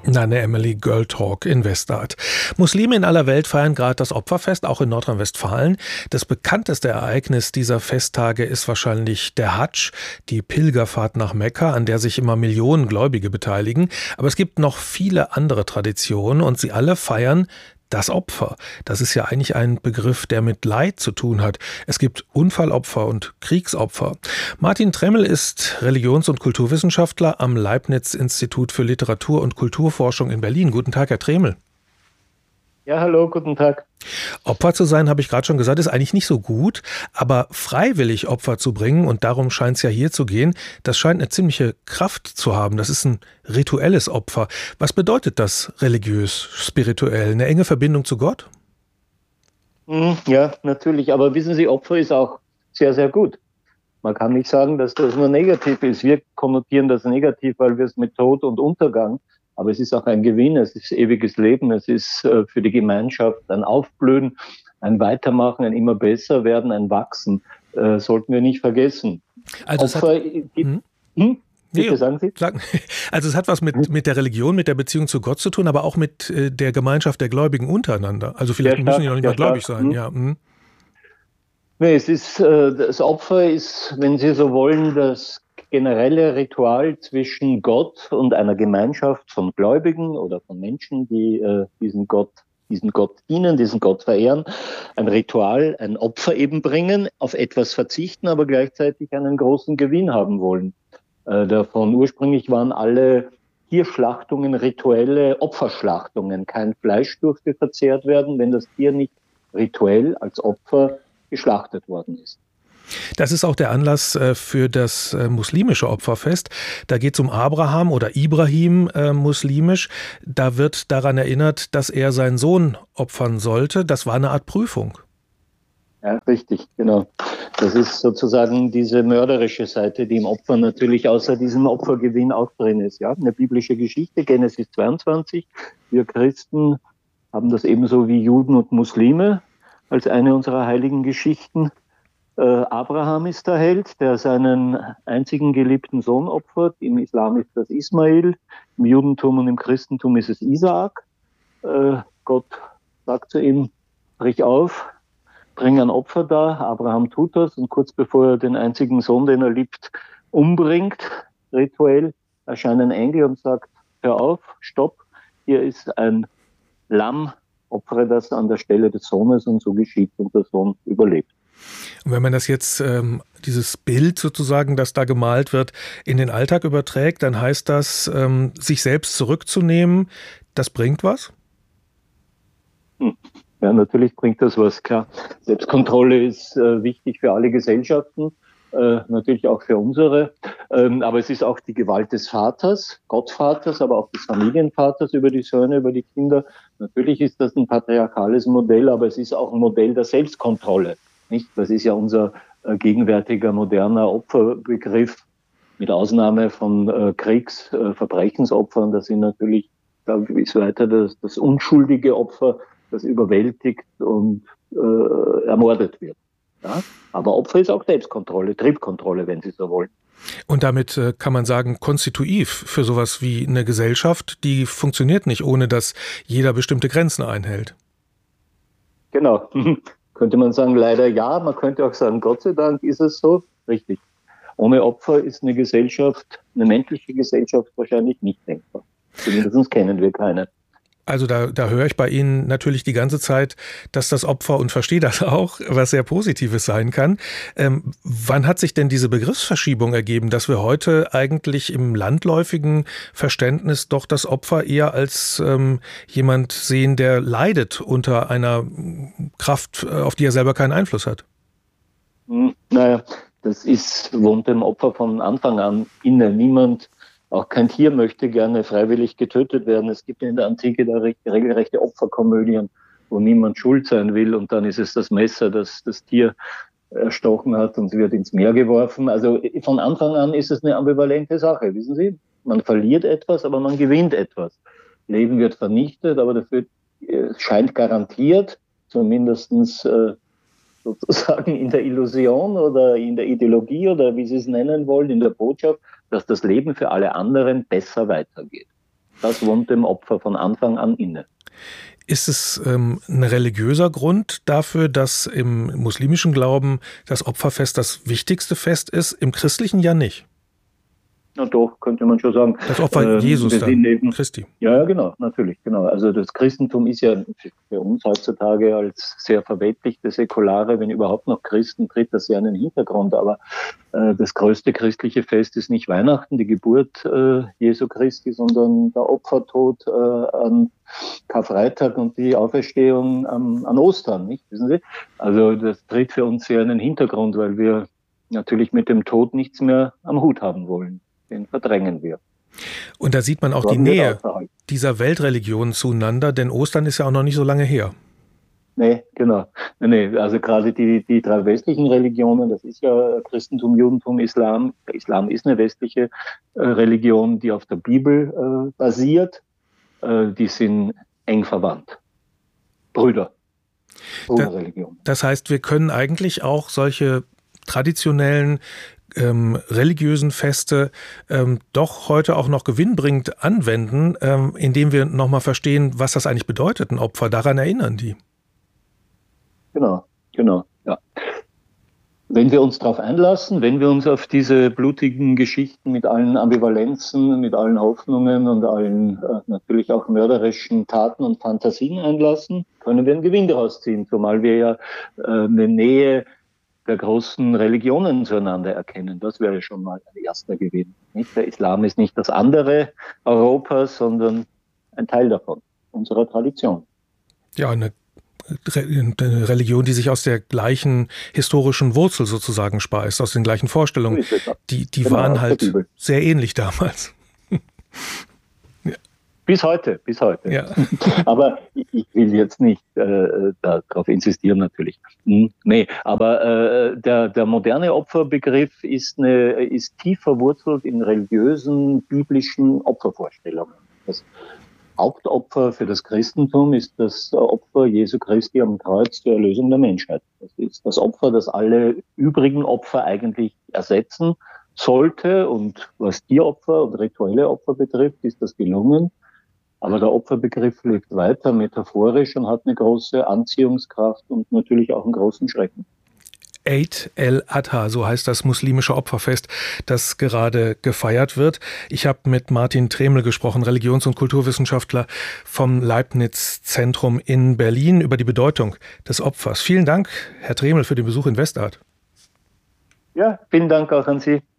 Nane Emily, Girl Talk in Westart. Muslime in aller Welt feiern gerade das Opferfest, auch in Nordrhein-Westfalen. Das bekannteste Ereignis dieser Festtage ist wahrscheinlich der Hadsch, die Pilgerfahrt nach Mekka, an der sich immer Millionen Gläubige beteiligen. Aber es gibt noch viele andere Traditionen und sie alle feiern das Opfer. Das ist ja eigentlich ein Begriff, der mit Leid zu tun hat. Es gibt Unfallopfer und Kriegsopfer. Martin Tremmel ist Religions- und Kulturwissenschaftler am Leibniz-Institut für Literatur- und Kulturforschung in Berlin. Guten Tag, Herr Tremmel. Ja, hallo, guten Tag. Opfer zu sein, habe ich gerade schon gesagt, ist eigentlich nicht so gut, aber freiwillig Opfer zu bringen, und darum scheint es ja hier zu gehen, das scheint eine ziemliche Kraft zu haben. Das ist ein rituelles Opfer. Was bedeutet das religiös, spirituell? Eine enge Verbindung zu Gott? Ja, natürlich, aber wissen Sie, Opfer ist auch sehr, sehr gut. Man kann nicht sagen, dass das nur negativ ist. Wir konnotieren das negativ, weil wir es mit Tod und Untergang, aber es ist auch ein Gewinn, es ist ewiges Leben, es ist für die Gemeinschaft ein Aufblühen, ein Weitermachen, ein immer besser werden, ein Wachsen, sollten wir nicht vergessen. Also es hat, Opfer, nee, bitte sagen Sie. also es hat was mit der Religion, mit der Beziehung zu Gott zu tun, aber auch mit der Gemeinschaft der Gläubigen untereinander. Also vielleicht Sehr müssen die stark, noch nicht mal sehr gläubig stark. sein. Ja, Nee, es ist, das Opfer ist, wenn Sie so wollen, das generelle Ritual zwischen Gott und einer Gemeinschaft von Gläubigen oder von Menschen, die diesen Gott dienen, diesen Gott verehren. Ein Ritual, ein Opfer eben bringen, auf etwas verzichten, aber gleichzeitig einen großen Gewinn haben wollen. Davon ursprünglich waren alle Tierschlachtungen rituelle Opferschlachtungen. Kein Fleisch durfte verzehrt werden, wenn das Tier nicht rituell als Opfer geschlachtet worden ist. das ist auch der Anlass für das muslimische Opferfest. Da geht es um Abraham oder Ibrahim muslimisch. Da wird daran erinnert, dass er seinen Sohn opfern sollte. Das war eine Art Prüfung. Ja, richtig, genau. Das ist sozusagen diese mörderische Seite, die im Opfer natürlich außer diesem Opfergewinn auch drin ist. Ja, eine biblische Geschichte, Genesis 22. Wir Christen haben das ebenso wie Juden und Muslime als eine unserer heiligen Geschichten. Abraham ist der Held, der seinen einzigen geliebten Sohn opfert. Im Islam ist das Ismail, im Judentum und im Christentum ist es Isaak. Gott sagt zu ihm, brich auf, bring ein Opfer dar. Abraham tut das und kurz bevor er den einzigen Sohn, den er liebt, umbringt, rituell, erscheint ein Engel und sagt, hör auf, stopp, hier ist ein Lamm, opfere das an der Stelle des Sohnes, und so geschieht und der Sohn überlebt. Und wenn man das jetzt, dieses Bild sozusagen, das da gemalt wird, in den Alltag überträgt, dann heißt das, sich selbst zurückzunehmen, das bringt was? Ja, natürlich bringt das was, klar. Selbstkontrolle ist wichtig für alle Gesellschaften, natürlich auch für unsere. Aber es ist auch die Gewalt des Vaters, Gottvaters, aber auch des Familienvaters über die Söhne, über die Kinder. Natürlich ist das ein patriarchales Modell, aber es ist auch ein Modell der Selbstkontrolle. Nicht? Das ist ja unser gegenwärtiger moderner Opferbegriff, mit Ausnahme von Verbrechensopfern. Das sind natürlich, glaube ich, bis weiter das unschuldige Opfer, das überwältigt und ermordet wird. Ja? Aber Opfer ist auch Selbstkontrolle, Triebkontrolle, wenn Sie so wollen. Und damit kann man sagen, konstitutiv für sowas wie eine Gesellschaft, die funktioniert nicht, ohne dass jeder bestimmte Grenzen einhält. Genau. Könnte man sagen, leider ja. Man könnte auch sagen, Gott sei Dank ist es so. Richtig. Ohne Opfer ist eine Gesellschaft, eine menschliche Gesellschaft wahrscheinlich nicht denkbar. Zumindest kennen wir keine. Also da höre ich bei Ihnen natürlich die ganze Zeit, dass das Opfer, und verstehe das auch, was sehr Positives sein kann. Wann hat sich denn diese Begriffsverschiebung ergeben, dass wir heute eigentlich im landläufigen Verständnis doch das Opfer eher als jemand sehen, der leidet unter einer Kraft, auf die er selber keinen Einfluss hat? Naja, wohnt dem Opfer von Anfang an inne. Niemand, auch kein Tier möchte gerne freiwillig getötet werden. Es gibt in der Antike da regelrechte Opferkomödien, wo niemand schuld sein will, und dann ist es das Messer, das das Tier erstochen hat, und sie wird ins Meer geworfen. Also von Anfang an ist es eine ambivalente Sache, wissen Sie? Man verliert etwas, aber man gewinnt etwas. Leben wird vernichtet, aber dafür scheint garantiert, zumindestens sozusagen in der Illusion oder in der Ideologie oder wie Sie es nennen wollen, in der Botschaft, dass das Leben für alle anderen besser weitergeht. Das wohnt dem Opfer von Anfang an inne. Ist es ein religiöser Grund dafür, dass im muslimischen Glauben das Opferfest das wichtigste Fest ist, im christlichen ja nicht? Na doch, könnte man schon sagen. Das Opfer Jesus dann, Christi. Ja, genau, natürlich, genau. Also das Christentum ist ja für uns heutzutage als sehr verweltlichte, säkulare, wenn überhaupt noch Christen, tritt das ja in den Hintergrund. Aber das größte christliche Fest ist nicht Weihnachten, die Geburt Jesu Christi, sondern der Opfertod an Karfreitag und die Auferstehung an Ostern, nicht? Wissen Sie? Also das tritt für uns sehr in den Hintergrund, weil wir natürlich mit dem Tod nichts mehr am Hut haben wollen. Den verdrängen wir. Und da sieht man auch die Nähe dieser Weltreligionen zueinander, denn Ostern ist ja auch noch nicht so lange her. Nee, genau. Nee, also gerade die drei westlichen Religionen, das ist ja Christentum, Judentum, Islam. Der Islam ist eine westliche Religion, die auf der Bibel basiert. Die sind eng verwandt. Bruderreligionen. Das heißt, wir können eigentlich auch solche traditionellen religiösen Feste doch heute auch noch gewinnbringend anwenden, indem wir nochmal verstehen, was das eigentlich bedeutet, ein Opfer. Daran erinnern die. Genau, ja. Wenn wir uns darauf einlassen, wenn wir uns auf diese blutigen Geschichten mit allen Ambivalenzen, mit allen Hoffnungen und allen natürlich auch mörderischen Taten und Fantasien einlassen, können wir einen Gewinn daraus ziehen, zumal wir ja eine Nähe der großen Religionen zueinander erkennen. Das wäre schon mal ein erster Gewinn. Nicht? Der Islam ist nicht das andere Europas, sondern ein Teil davon, unserer Tradition. Ja, eine Religion, die sich aus der gleichen historischen Wurzel sozusagen speist, aus den gleichen Vorstellungen. Die genau, waren halt sehr ähnlich damals. Ja. Bis heute. Ja. Aber ich will jetzt nicht darauf insistieren natürlich. Nee, aber der moderne Opferbegriff ist tief verwurzelt in religiösen, biblischen Opfervorstellungen. Das Hauptopfer für das Christentum ist das Opfer Jesu Christi am Kreuz zur Erlösung der Menschheit. Das ist das Opfer, das alle übrigen Opfer eigentlich ersetzen sollte. Und was Tieropfer und rituelle Opfer betrifft, ist das gelungen. Aber der Opferbegriff lebt weiter metaphorisch und hat eine große Anziehungskraft und natürlich auch einen großen Schrecken. Eid el-Adha, so heißt das muslimische Opferfest, das gerade gefeiert wird. Ich habe mit Martin Tremel gesprochen, Religions- und Kulturwissenschaftler vom Leibniz-Zentrum in Berlin, über die Bedeutung des Opfers. Vielen Dank, Herr Tremel, für den Besuch in Westart. Ja, vielen Dank auch an Sie.